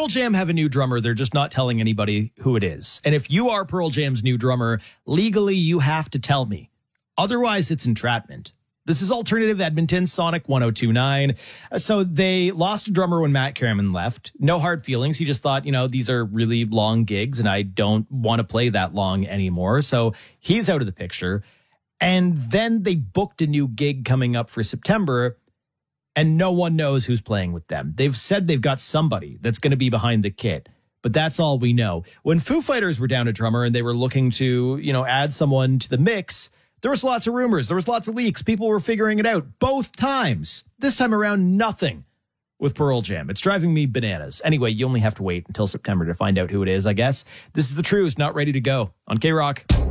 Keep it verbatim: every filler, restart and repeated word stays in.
Pearl Jam have a new drummer. They're just not telling anybody who it is. And if you are Pearl Jam's new drummer, legally you have to tell me. Otherwise, it's entrapment. This is Alternative Edmonton, Sonic one oh two point nine. So they lost a drummer when Matt Cameron left. No hard feelings. He just thought, you know, these are really long gigs and I don't want to play that long anymore. So he's out of the picture. And then they booked a new gig coming up for September and no one knows who's playing with them. They've said they've got somebody that's going to be behind the kit, but that's all we know. When Foo Fighters were down a drummer and they were looking to, you know, add someone to the mix, there was lots of rumors. There was lots of leaks. People were figuring it out both times. This time around, nothing with Pearl Jam. It's driving me bananas. Anyway, you only have to wait until September to find out who it is, I guess. This is The Truth, Not Ready to Go on K-Rock.